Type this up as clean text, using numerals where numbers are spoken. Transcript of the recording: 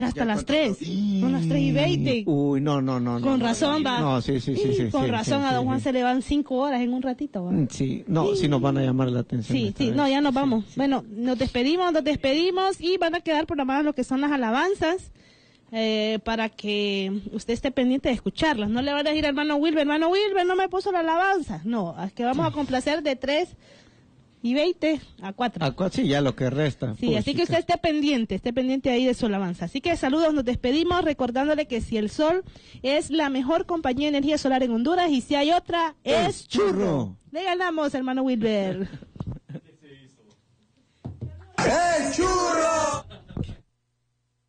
Hasta las 3, son las 3:20. Uy, no. Con razón, va. No, sí. Con razón, a don Juan se le van 5 horas en un ratito, va. Sí, no, sí nos van a llamar la atención. Sí, no, ya nos vamos. Bueno, nos despedimos y van a quedar programadas lo que son las alabanzas, para que usted esté pendiente de escucharlas. No le van a decir hermano Wilber, no me puso la alabanza. No, es que vamos a complacer de 3:20 a 4. A 4, sí, ya lo que resta. Sí, así que usted esté pendiente ahí de su alabanza. Así que saludos, nos despedimos recordándole que si el sol es la mejor compañía de energía solar en Honduras y si hay otra, es churro. Le ganamos, hermano Wilber. ¡Es churro!